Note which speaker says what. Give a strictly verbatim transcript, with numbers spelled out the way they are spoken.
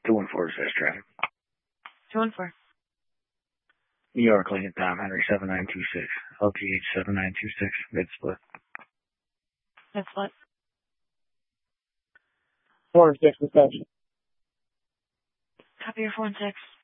Speaker 1: two one four says traffic.
Speaker 2: two one four.
Speaker 1: New York, Lincoln, Tom Henry, seven nine two six. L T H seven nine two six, mid-split.
Speaker 2: Mid-split.
Speaker 3: four and six reception.
Speaker 2: Copy your four and six.